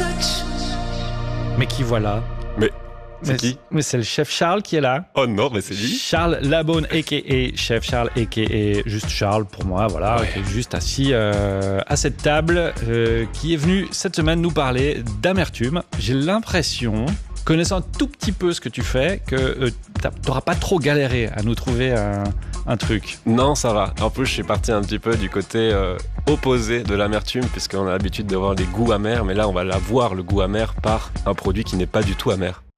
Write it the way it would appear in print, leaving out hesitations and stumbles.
Mais qui voilà? C'est qui? Mais c'est le chef Charles qui est là. Oh non, mais c'est lui. Charles Labonne, a.k.a. Chef Charles, a.k.a. juste Charles pour moi, voilà, qui est juste assis à cette table, qui est venu cette semaine nous parler d'amertume. J'ai l'impression, connaissant un tout petit peu ce que tu fais, que t'auras pas trop galéré à nous trouver un truc. Non, ça va. En plus, je suis parti un petit peu du côté opposé de l'amertume, puisqu'on a l'habitude de voir les goûts amers, mais là, on va l'avoir, le goût amer, par un produit qui n'est pas du tout amer.